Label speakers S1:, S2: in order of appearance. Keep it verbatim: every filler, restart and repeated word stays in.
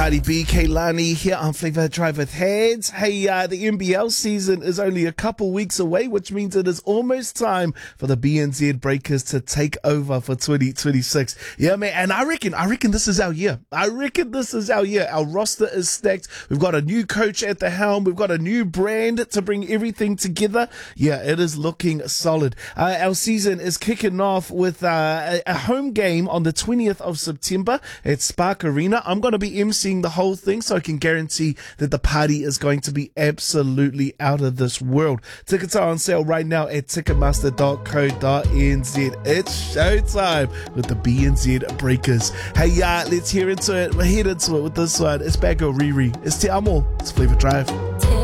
S1: Cardi B, Kehlani here on Flavor Drive with Heads. Hey, uh, the N B L season is only a couple weeks away, which means it is almost time for the B N Z Breakers to take over for twenty twenty-six. Yeah, man, and I reckon, I reckon this is our year. I reckon this is our year. Our roster is stacked. We've got a new coach at the helm. We've got a new brand to bring everything together. Yeah, it is looking solid. Uh, our season is kicking off with uh, a, a home game on the twentieth of September at Spark Arena. I'm going to be emceeing the whole thing, so I can guarantee that the party is going to be absolutely out of this world. Tickets are on sale right now at ticketmaster dot co dot n z. It's showtime with the B N Z Breakers. Hey, uh, let's hear into it. We're head into it with this one. It's Bad Girl Riri. It's Te Amo. It's Flavor Drive.